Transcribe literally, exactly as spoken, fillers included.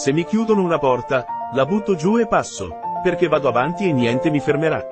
Se mi chiudono una porta, la butto giù e passo, perché vado avanti e niente mi fermerà.